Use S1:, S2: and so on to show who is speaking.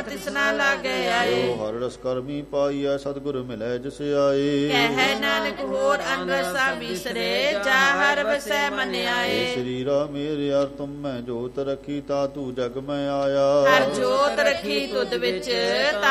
S1: ਤਿਸਨਾ ਲਾਗੇ ਆਏ।
S2: ਹਰਿ ਰਸ ਕਰਮੀ ਪਾਈਐ ਸਤਿਗੁਰ ਮਿਲੈ ਜਿਸ ਆਏ।
S1: ਕਹਿ ਨਾਨਕ ਹੋਰ ਅੰਗ ਰਸਾ ਵਿਸਰੇ ਜਾ ਹਰਿ ਵਸੈ ਮਨ ਆਏ।
S2: ਸਰੀਰਾ ਮੇਰੇ ਅਰ ਤੁਮ ਮੈਂ ਜੋਤ ਰੱਖੀ ਤਾ ਤੂੰ ਜਗ ਮੈਂ ਆਇਆ।
S1: ਹਰ ਜੋਤ ਰੱਖੀ ਤੁਧ ਵਿੱਚ